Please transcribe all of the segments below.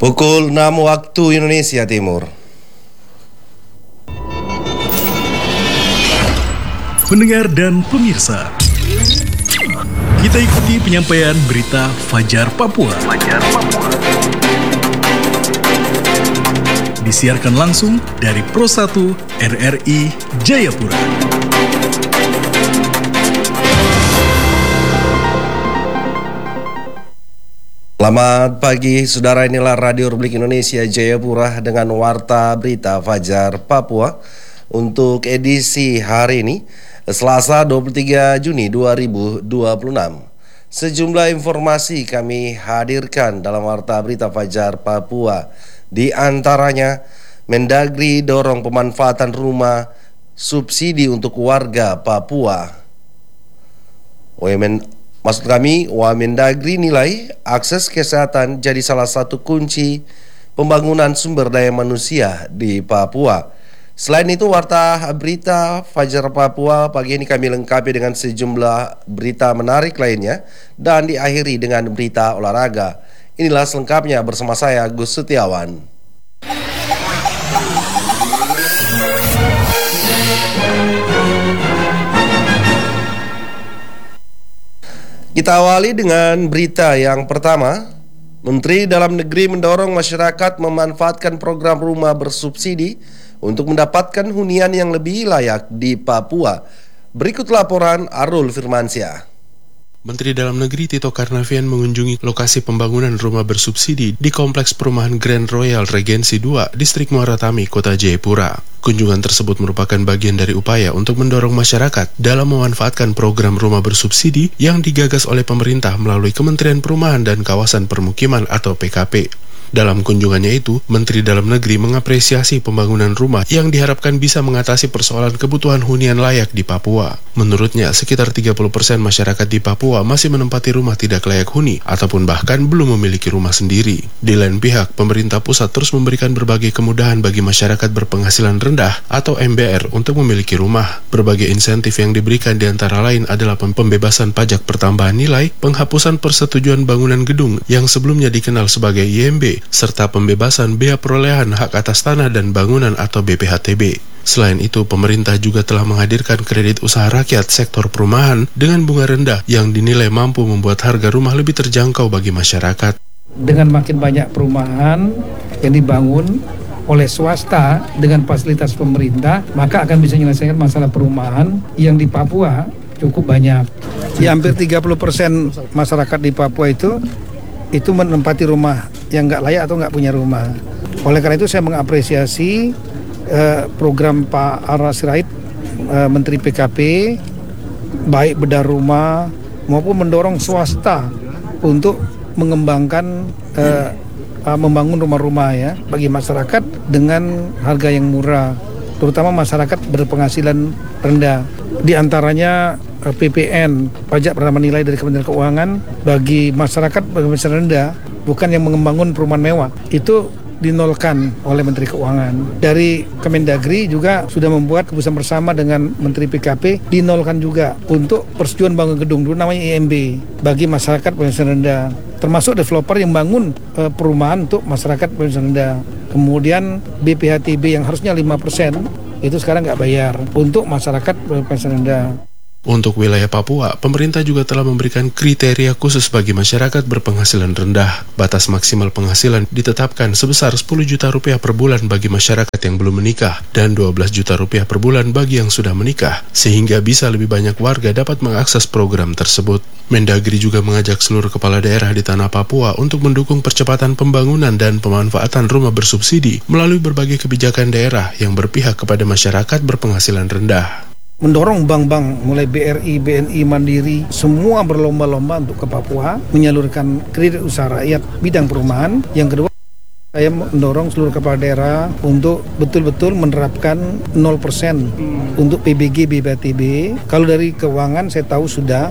Pukul 6 waktu Indonesia Timur. Pendengar dan pemirsa, kita ikuti penyampaian berita Fajar Papua. Disiarkan langsung dari Pro 1 RRI Jayapura. Selamat pagi, saudara, inilah Radio Republik Indonesia Jayapura dengan Warta Berita Fajar Papua untuk edisi hari ini, Selasa 23 Juni 2026. Sejumlah informasi kami hadirkan dalam Warta Berita Fajar Papua. Di antaranya, Mendagri dorong pemanfaatan rumah subsidi untuk warga Papua. Wamendagri nilai akses kesehatan jadi salah satu kunci pembangunan sumber daya manusia di Papua. Selain itu, Warta Berita Fajar Papua pagi ini kami lengkapi dengan sejumlah berita menarik lainnya dan diakhiri dengan berita olahraga. Inilah selengkapnya bersama saya, Gus Setiawan. Kita awali dengan berita yang pertama. Menteri Dalam Negeri mendorong masyarakat memanfaatkan program rumah bersubsidi untuk mendapatkan hunian yang lebih layak di Papua. Berikut laporan Arul Firmansyah. Menteri Dalam Negeri Tito Karnavian mengunjungi lokasi pembangunan rumah bersubsidi di Kompleks Perumahan Grand Royal Regency 2, Distrik Muara Tami, Kota Jayapura. Kunjungan tersebut merupakan bagian dari upaya untuk mendorong masyarakat dalam memanfaatkan program rumah bersubsidi yang digagas oleh pemerintah melalui Kementerian Perumahan dan Kawasan Permukiman atau PKP. Dalam kunjungannya itu, Menteri Dalam Negeri mengapresiasi pembangunan rumah yang diharapkan bisa mengatasi persoalan kebutuhan hunian layak di Papua. Menurutnya, sekitar 30% masyarakat di Papua masih menempati rumah tidak layak huni ataupun bahkan belum memiliki rumah sendiri. Di lain pihak, pemerintah pusat terus memberikan berbagai kemudahan bagi masyarakat berpenghasilan rendah atau MBR untuk memiliki rumah. Berbagai insentif yang diberikan diantara lain adalah pembebasan pajak pertambahan nilai, penghapusan persetujuan bangunan gedung yang sebelumnya dikenal sebagai IMB, serta pembebasan bea perolehan hak atas tanah dan bangunan atau BPHTB. Selain itu, pemerintah juga telah menghadirkan kredit usaha rakyat sektor perumahan dengan bunga rendah yang dinilai mampu membuat harga rumah lebih terjangkau bagi masyarakat. Dengan makin banyak perumahan yang dibangun oleh swasta dengan fasilitas pemerintah, maka akan bisa menyelesaikan masalah perumahan yang di Papua cukup banyak. Ya, hampir 30% masyarakat di Papua itu menempati rumah yang nggak layak atau nggak punya rumah. Oleh karena itu saya mengapresiasi program Pak Ara Sirait, Menteri PKP, baik bedah rumah maupun mendorong swasta untuk mengembangkan membangun rumah-rumah ya bagi masyarakat dengan harga yang murah, terutama masyarakat berpenghasilan rendah. Di antaranya PPN, pajak pertambahan nilai dari Kementerian Keuangan bagi masyarakat berpenghasilan rendah, bukan yang membangun perumahan mewah, itu dinolkan oleh Menteri Keuangan. Dari Kemendagri juga sudah membuat keputusan bersama dengan Menteri PKP, dinolkan juga untuk persetujuan bangun gedung, dulu namanya IMB, bagi masyarakat berpenghasilan rendah, termasuk developer yang bangun perumahan untuk masyarakat berpenghasilan rendah. Kemudian BPHTB yang harusnya 5%, itu sekarang nggak bayar untuk masyarakat berpenghasilan rendah. Untuk wilayah Papua, pemerintah juga telah memberikan kriteria khusus bagi masyarakat berpenghasilan rendah. Batas maksimal penghasilan ditetapkan sebesar 10 juta rupiah per bulan bagi masyarakat yang belum menikah dan 12 juta rupiah per bulan bagi yang sudah menikah, sehingga bisa lebih banyak warga dapat mengakses program tersebut. Mendagri juga mengajak seluruh kepala daerah di tanah Papua untuk mendukung percepatan pembangunan dan pemanfaatan rumah bersubsidi melalui berbagai kebijakan daerah yang berpihak kepada masyarakat berpenghasilan rendah. Mendorong bank-bank mulai BRI, BNI, Mandiri, semua berlomba-lomba untuk ke Papua menyalurkan kredit usaha rakyat bidang perumahan. Yang kedua, saya mendorong seluruh kepala daerah untuk betul-betul menerapkan 0% untuk PBG, BPHTB. Kalau dari keuangan saya tahu sudah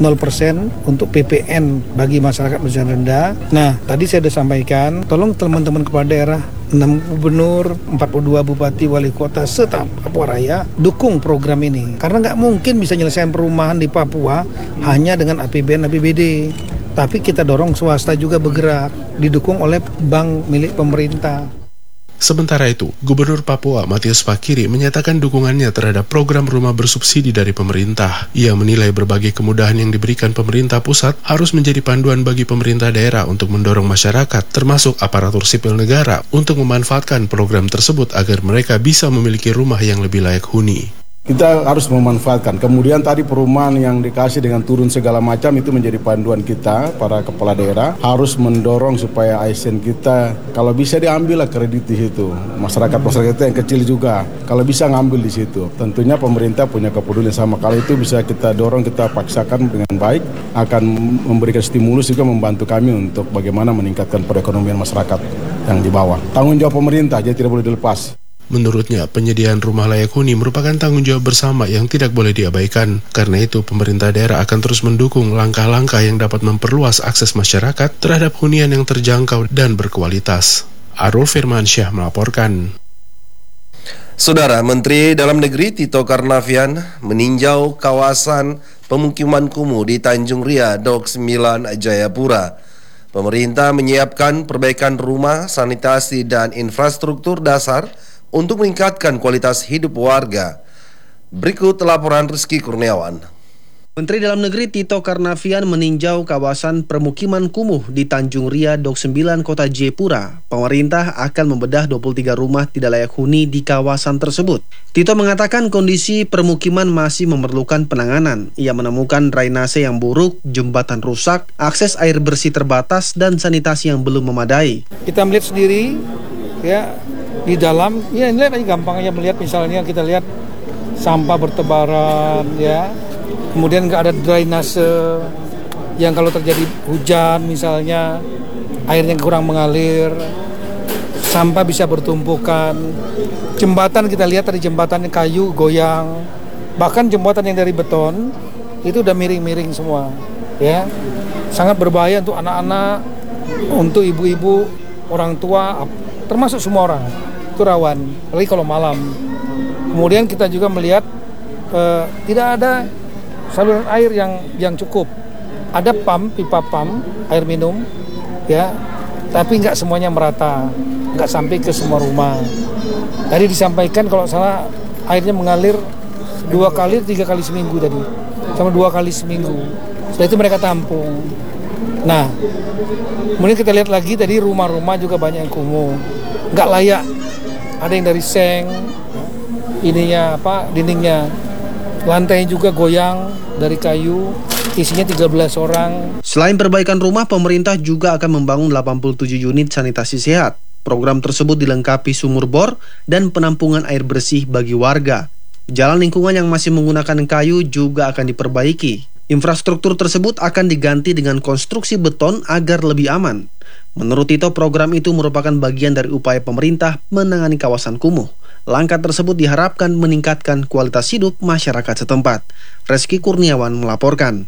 0% untuk PPN bagi masyarakat berpenghasilan rendah. Nah, tadi saya sudah sampaikan, tolong teman-teman kepala daerah, 6 gubernur, 42 bupati, wali kota, serta Papua Raya, dukung program ini. Karena nggak mungkin bisa menyelesaikan perumahan di Papua hanya dengan APBN, APBD. Tapi kita dorong swasta juga bergerak, didukung oleh bank milik pemerintah. Sementara itu, Gubernur Papua Matius Fakiri menyatakan dukungannya terhadap program rumah bersubsidi dari pemerintah. Ia menilai berbagai kemudahan yang diberikan pemerintah pusat harus menjadi panduan bagi pemerintah daerah untuk mendorong masyarakat, termasuk aparatur sipil negara, untuk memanfaatkan program tersebut agar mereka bisa memiliki rumah yang lebih layak huni. Kita harus memanfaatkan. Kemudian tadi perumahan yang dikasih dengan turun segala macam itu menjadi panduan kita, para kepala daerah harus mendorong supaya ASN kita kalau bisa diambil lah kredit di situ. Masyarakat kita yang kecil juga kalau bisa ngambil di situ. Tentunya pemerintah punya kepedulian sama. Kalau itu bisa kita dorong, kita paksakan dengan baik, akan memberikan stimulus juga membantu kami untuk bagaimana meningkatkan perekonomian masyarakat yang di bawah. Tanggung jawab pemerintah jadi tidak boleh dilepas. Menurutnya, penyediaan rumah layak huni merupakan tanggung jawab bersama yang tidak boleh diabaikan. Karena itu, pemerintah daerah akan terus mendukung langkah-langkah yang dapat memperluas akses masyarakat terhadap hunian yang terjangkau dan berkualitas. Arul Firmansyah melaporkan. Saudara Menteri Dalam Negeri Tito Karnavian meninjau kawasan pemukiman kumuh di Tanjung Ria, Dok 9, Jayapura. Pemerintah menyiapkan perbaikan rumah, sanitasi, dan infrastruktur dasar untuk meningkatkan kualitas hidup warga. Berikut laporan Rizky Kurniawan. Menteri Dalam Negeri Tito Karnavian meninjau kawasan permukiman kumuh di Tanjung Ria, Dok 9, Kota Jayapura. Pemerintah akan membedah 23 rumah tidak layak huni di kawasan tersebut. Tito mengatakan kondisi permukiman masih memerlukan penanganan. Ia menemukan drainase yang buruk, jembatan rusak, akses air bersih terbatas, dan sanitasi yang belum memadai. Kita melihat sendiri, ya, di dalam, ya ini lihat aja gampang aja melihat, misalnya kita lihat sampah bertebaran, ya. Kemudian nggak ada drainase yang kalau terjadi hujan misalnya airnya kurang mengalir, sampah bisa bertumpukan. Jembatan kita lihat tadi jembatan kayu goyang, bahkan jembatan yang dari beton itu udah miring-miring semua, ya. Sangat berbahaya untuk anak-anak, untuk ibu-ibu, orang tua, termasuk semua orang. Itu rawan, apalagi kalau malam. Kemudian kita juga melihat tidak ada saluran air yang cukup. Ada pipa pump air minum, ya, tapi nggak semuanya merata, nggak sampai ke semua rumah. Tadi disampaikan kalau salah airnya mengalir 2 kali, 3 kali seminggu tadi, sama 2 kali seminggu. Setelah itu mereka tampung. Nah, kemudian kita lihat lagi tadi rumah-rumah juga banyak yang kumuh, nggak layak. Ada yang dari seng, dindingnya, lantai juga goyang dari kayu, isinya 13 orang. Selain perbaikan rumah, pemerintah juga akan membangun 87 unit sanitasi sehat. Program tersebut dilengkapi sumur bor dan penampungan air bersih bagi warga. Jalan lingkungan yang masih menggunakan kayu juga akan diperbaiki. Infrastruktur tersebut akan diganti dengan konstruksi beton agar lebih aman. Menurut Tito, program itu merupakan bagian dari upaya pemerintah menangani kawasan kumuh. Langkah tersebut diharapkan meningkatkan kualitas hidup masyarakat setempat. Rizky Kurniawan melaporkan.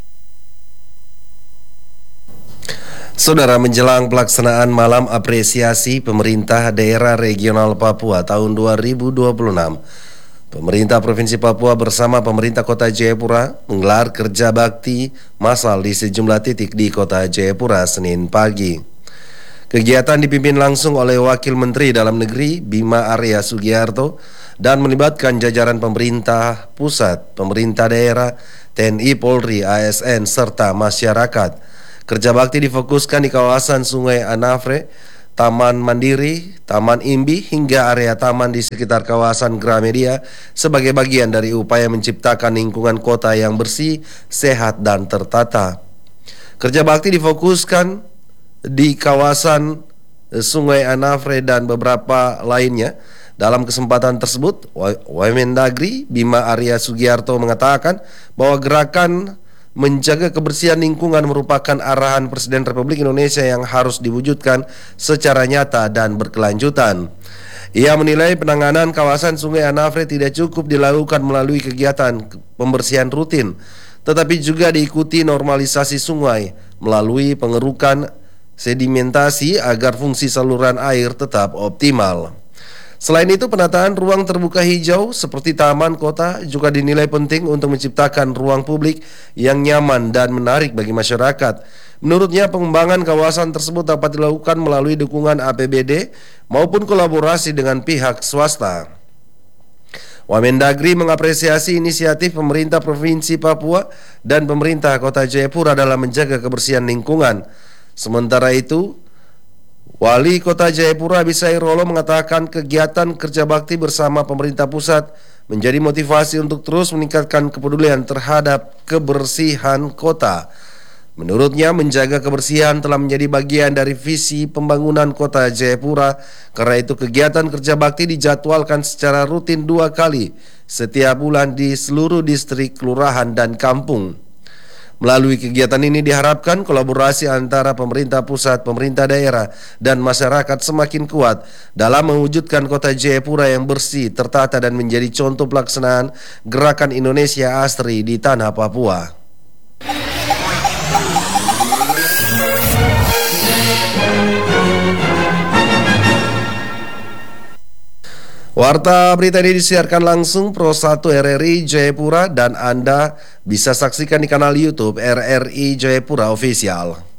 Saudara, menjelang pelaksanaan Malam Apresiasi Pemerintah Daerah Regional Papua tahun 2026, Pemerintah Provinsi Papua bersama Pemerintah Kota Jayapura menggelar kerja bakti massal di sejumlah titik di Kota Jayapura Senin pagi. Kegiatan dipimpin langsung oleh Wakil Menteri Dalam Negeri Bima Arya Sugiarto dan melibatkan jajaran pemerintah pusat, pemerintah daerah, TNI, Polri, ASN, serta masyarakat. Kerja bakti difokuskan di kawasan Sungai Anafre, Taman Mandiri, Taman Imbi, hingga area taman di sekitar kawasan Gramedia sebagai bagian dari upaya menciptakan lingkungan kota yang bersih, sehat, dan tertata. Kerja bakti difokuskan di kawasan Sungai Anafre dan beberapa lainnya. Dalam kesempatan tersebut, Wamendagri Bima Arya Sugiarto mengatakan bahwa gerakan menjaga kebersihan lingkungan merupakan arahan Presiden Republik Indonesia yang harus diwujudkan secara nyata dan berkelanjutan. Ia menilai penanganan kawasan Sungai Anafre tidak cukup dilakukan melalui kegiatan pembersihan rutin, tetapi juga diikuti normalisasi sungai melalui pengerukan sedimentasi agar fungsi saluran air tetap optimal. Selain itu, penataan ruang terbuka hijau seperti taman kota juga dinilai penting untuk menciptakan ruang publik yang nyaman dan menarik bagi masyarakat. Menurutnya, pengembangan kawasan tersebut dapat dilakukan melalui dukungan APBD maupun kolaborasi dengan pihak swasta. Wamendagri mengapresiasi inisiatif pemerintah Provinsi Papua dan pemerintah Kota Jayapura dalam menjaga kebersihan lingkungan. Sementara itu, Wali Kota Jayapura Abisai Rolo mengatakan kegiatan kerja bakti bersama pemerintah pusat menjadi motivasi untuk terus meningkatkan kepedulian terhadap kebersihan kota. Menurutnya, menjaga kebersihan telah menjadi bagian dari visi pembangunan Kota Jayapura. Karena itu, kegiatan kerja bakti dijadwalkan secara rutin 2 kali setiap bulan di seluruh distrik, kelurahan, dan kampung. Melalui kegiatan ini diharapkan kolaborasi antara pemerintah pusat, pemerintah daerah, dan masyarakat semakin kuat dalam mewujudkan Kota Jayapura yang bersih, tertata, dan menjadi contoh pelaksanaan Gerakan Indonesia Asri di tanah Papua. Warta berita ini disiarkan langsung Pro 1 RRI Jayapura dan Anda bisa saksikan di kanal YouTube RRI Jayapura Official.